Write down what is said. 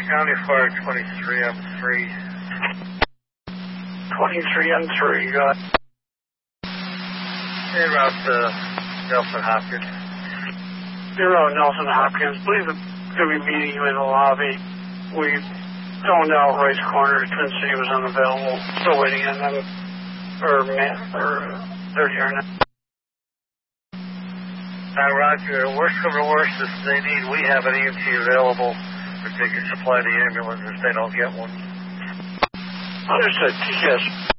County Fire 23 on 3. 23 on 3, got it. Hey, route to Nelson Hopkins. Zero Nelson Hopkins. Believe it's going to be meeting you in the lobby. We zoned out Rice Corner. Twin City was unavailable. Still waiting on them. They're here now. Roger. Worst come to worst, if they need, we have an EMT available that they can supply the ambulance if they don't get one. Understood. Yes.